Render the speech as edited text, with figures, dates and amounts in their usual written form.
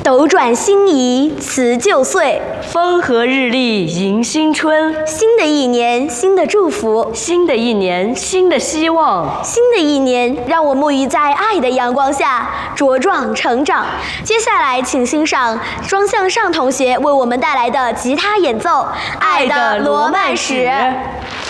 斗转星移辞旧岁， 风和日丽迎新春。 新的一年，新的祝福； 新的一年，新的希望； 新的一年，让我沐浴在爱的阳光下，茁壮成长。接下来，请欣赏庄向上同学为我们带来的吉他演奏《爱的罗曼史》。